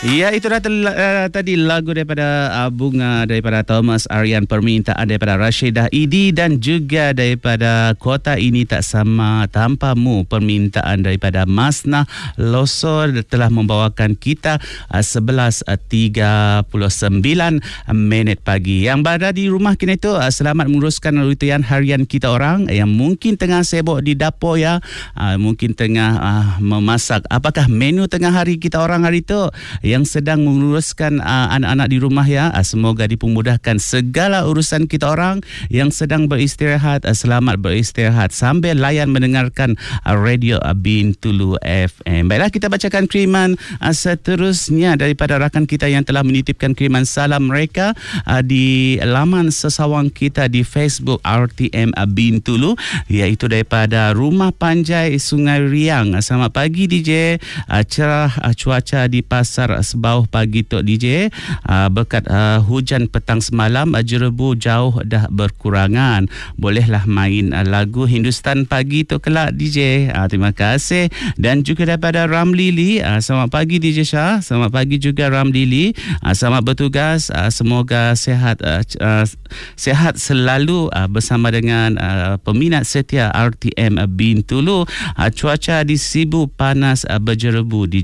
Ya, itu dah tadi lagu daripada Bunga daripada Thomas Aryan, permintaan daripada Rashidah Idi, dan juga daripada Kota Ini Tak Sama Tanpamu, permintaan daripada Masnah Losor, telah membawakan kita 11.39 minit pagi. Yang berada di rumah kini itu, selamat menguruskan rutian harian kita orang yang mungkin tengah sibuk di dapur ya, mungkin tengah memasak. Apakah menu tengah hari kita orang hari itu? Yang sedang menguruskan anak-anak di rumah ya, semoga dipermudahkan segala urusan kita orang. Yang sedang beristirahat, selamat beristirahat sambil layan mendengarkan radio Bintulu FM. Baiklah, kita bacakan kiriman seterusnya daripada rakan kita yang telah menitipkan kiriman salam mereka di laman sesawang kita di Facebook RTM Bintulu, iaitu daripada Rumah Panjai Sungai Riang. Selamat pagi DJ, cerah cuaca di Pasar Sebauh pagi Tok DJ, berkat hujan petang semalam, jerebu jauh dah berkurangan. Bolehlah main lagu Hindustan pagi tu kelak DJ. Terima kasih. Dan juga daripada Ramlili, selamat pagi DJ Shah. Selamat pagi juga Ramlili. Selamat bertugas, semoga sihat selalu bersama dengan peminat setia RTM Bintulu. Cuaca di Sibu panas berjerebu DJ.